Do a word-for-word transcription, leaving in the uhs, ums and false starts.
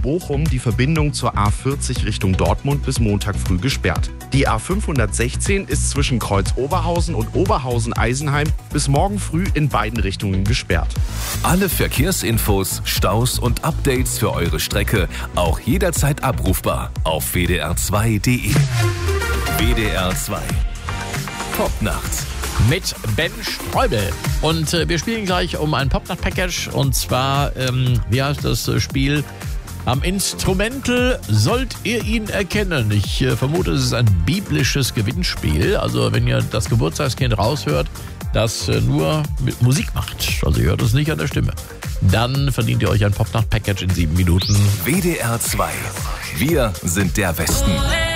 Bochum die Verbindung zur A vierzig Richtung Dortmund bis Montag früh gesperrt. Die A fünfhundertsechzehn ist zwischen Kreuz Oberhausen und Oberhausen-Eisenheim bis morgen früh in beiden Richtungen gesperrt. Alle Verkehrsinfos, Staus und Updates für eure Strecke auch jederzeit abrufbar auf w d r zwei punkt d e. W D R zwei. Popnacht. Mit Ben Streubel. Und äh, wir spielen gleich um ein Popnacht-Package. Und zwar, ähm, wie heißt das äh, Spiel? Am Instrumental sollt ihr ihn erkennen. Ich äh, vermute, es ist ein biblisches Gewinnspiel. Also wenn ihr das Geburtstagskind raushört, das äh, nur mit Musik macht, also ihr hört es nicht an der Stimme, dann verdient ihr euch ein Popnacht-Package in sieben Minuten. W D R zwei. Wir sind der Westen.